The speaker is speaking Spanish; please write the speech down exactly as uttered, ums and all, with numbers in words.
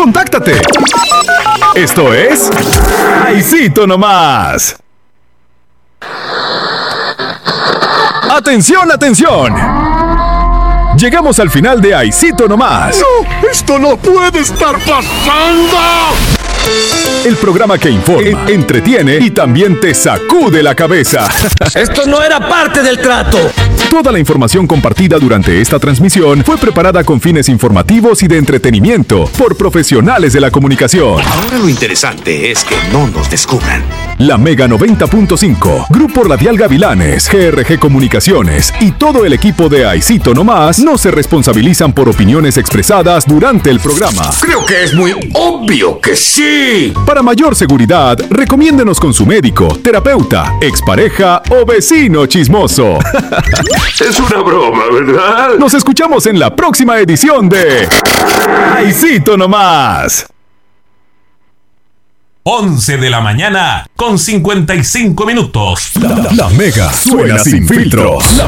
contáctate. Esto es Aisito Nomás. ¡Atención, atención! Llegamos al final de Aisito Nomás. ¡No! ¡Esto no puede estar pasando! El programa que informa, entretiene y también te sacude la cabeza. ¡Esto no era parte del trato! Toda la información compartida durante esta transmisión fue preparada con fines informativos y de entretenimiento por profesionales de la comunicación. Ahora lo interesante es que no nos descubran. La Mega noventa punto cinco, Grupo Radial Gavilanes, G R G Comunicaciones y todo el equipo de Aisito Nomás no se responsabilizan por opiniones expresadas durante el programa. Creo que es muy obvio que sí. Para mayor seguridad, recomiéndenos con su médico, terapeuta, expareja o vecino chismoso. Es una broma, ¿verdad? Nos escuchamos en la próxima edición de Aisito Nomás. once de la mañana con cincuenta y cinco minutos. La, la Mega suena sin filtros.